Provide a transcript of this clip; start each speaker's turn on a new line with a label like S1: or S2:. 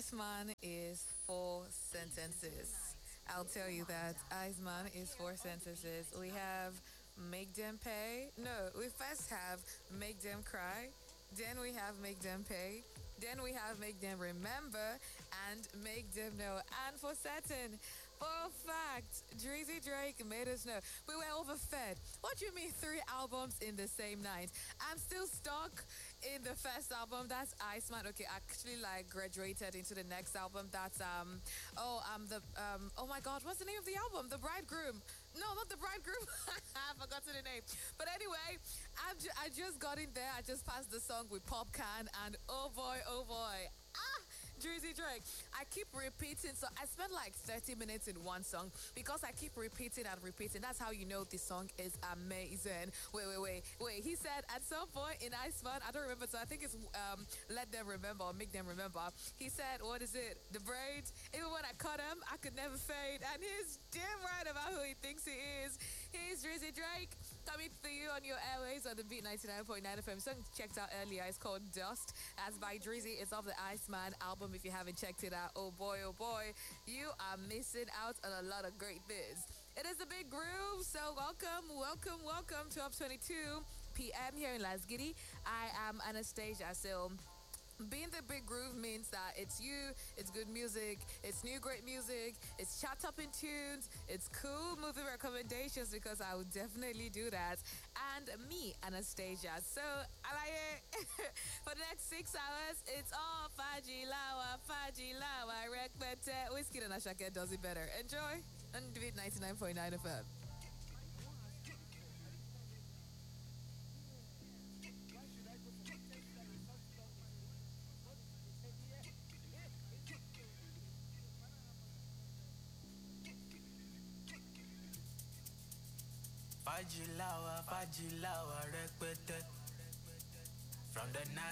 S1: Iceman is four sentences. I'll tell you that Iceman is four sentences. We have make them pay. No, we first have make them cry. Then we have make them pay. Then we have make them remember and make them know. And for certain, for a fact, Drizzy Drake made us know we were overfed. What do you mean 3 albums in the same night? I'm still stuck in the first album. That's Iceman. Okay, actually like graduated into the next album. That's oh my god, what's the name of the album? The Bridegroom. No, not the Bridegroom. I forgot the name. But anyway, I just got in there. I just passed the song with Popcan, and oh boy, Drizzy Drake. I keep repeating, so I spent like 30 minutes in one song because I keep repeating and repeating. That's how you know this song is amazing. Wait. He said at some point in Iceman, I don't remember, so I think it's Let Them Remember or Make Them Remember. He said, what is it? The braids. Even when I cut him, I could never fade. And he's damn right about who he thinks he is. He's Drizzy Drake. Coming to you on your airways on the Beat 99.9 FM. Song checked out earlier. It's called Dust. As by Drizzy. It's off the Iceman album. If you haven't checked it out, oh boy, you are missing out on a lot of great things. It is a big groove. So welcome to Up 22 p.m. here in Las Giddy. I am Anastasia. So being the big groove means that it's you, it's good music, it's new great music, it's chart-topping tunes, it's cool movie recommendations because I would definitely do that. And me, Anastasia. So, alaye, for the next 6 hours, it's all Fajilawa, Rekbete. Whiskey and Ashake does it better. Enjoy on Beat 99.9 FM.
S2: Fajilawa, Rekbete. From the